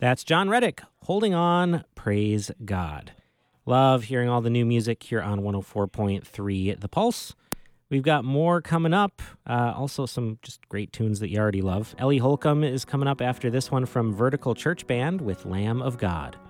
That's John Reddick, Holding On, Praise God. Love hearing all the new music here on 104.3 The Pulse. We've got more coming up. Also, some just great tunes that you already love. Ellie Holcomb is coming up after this one from Vertical Church Band with Lamb of God.